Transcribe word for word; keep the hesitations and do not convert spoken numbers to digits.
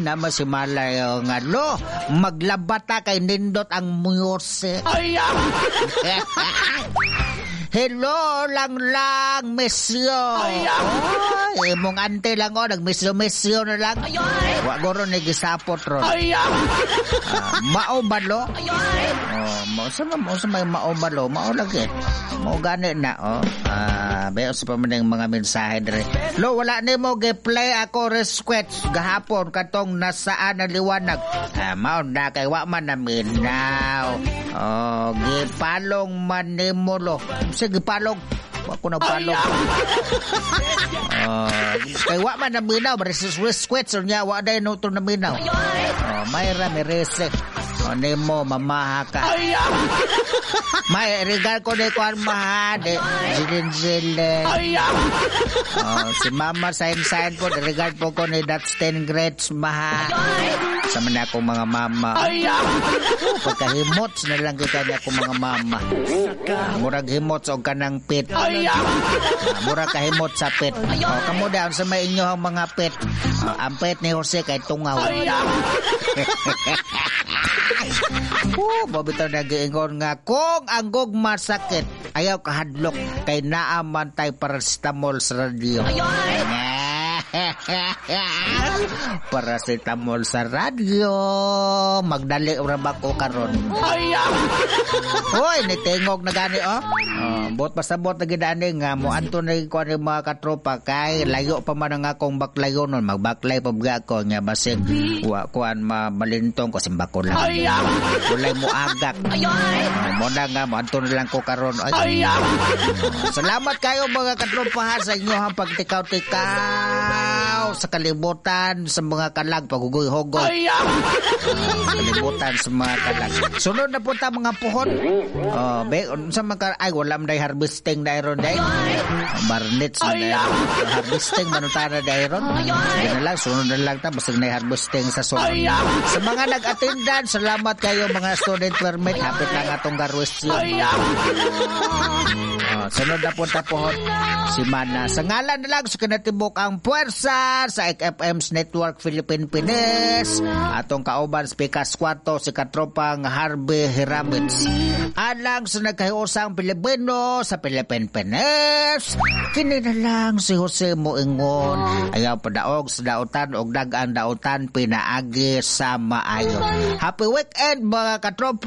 naman si Malayo nga, lo, maglabata kay nindot ang music. Ay, Hello lang lang, mesyo. Oh, imong ante lang o, nagmesyo-mesyo na lang. Wa goro nagisapot ron. Uh, mao ba lo? Oh, mao sa mao sa may mao ba lo? Mao lagi. Mao gani na oh. Ah, uh, bayo sa pamaning mga mensahe dire. Lo, wala nimo gi-play ako request gahapon katong nasaan na liwanag. Ah, mao na kay wa man na minaw. Oh, gipalong man nimo lo. Sige palong. Wa ko nagpalong. Oh, kay wa man na minaw, request nya wa day no to na minaw. Oh, mayra mi resek. O nimo mamaha ka. May regal ko de kuan maha de jilin jilin. Oh, si mama sign sign po regal po ko ni that's ten grades maha. Sama na akong mga mama. Pagkahimot na lang kita niya akong mga mama. Murag himot o kanang pit. Murag kahimot sa pit. O, kamo daw sa may inyo ang mga pit. O, ang pit ni Jose kay tungaw. Oh, mabitaw na giingon nga kung ang gugma sakit ayaw kahadlok kay naaman tay paracetamol sa radyo. Paracetamol sa radyo. Magdali ra ba ko karon? Hoy, nitingog na gani oh. Oh, bot pasabot na gidani nga mo anto na ko ni mga katropa kay layo pa man nga akong baklayo nun, magbaklay pa ba ako nga basig wa kuan mamalintong ko simbako lang. Kulay mo agak. Oh, mo na nga mo anto na lang ko karon. Ay. Salamat kayo mga katropa sa inyong pagtikaw-tikaw sa kalibutan sa mga kalag pagugoy-hugoy. Uh, kalibutan sa mga kalag. Sunod na punta mga puhon. Oh, be sa mga ay wala man day harvesting dayron day. Barnets na day. Harvesting manutana dayron. Sige na lang sunod na lang ta basta na harvesting sa sunod. Sa mga nag-attendan, salamat kayo mga student permit. Hapit lang atong garwestyon. Oh, sunod na punta puhon si Mana. Sa ngalan na lang sa kinatibok ang puwersa sa F M's Network Philippine Pines. Atong kauban Spikas Kwato si katropang Harvey Hiramits. Alang sa nagkahiusang Pilipino sa Philippine Pines. Kini na lang si Jose Moingon. Ayaw padaog sa dautan og dagang dautan pinaagi sa maayo. Happy weekend mga katropa.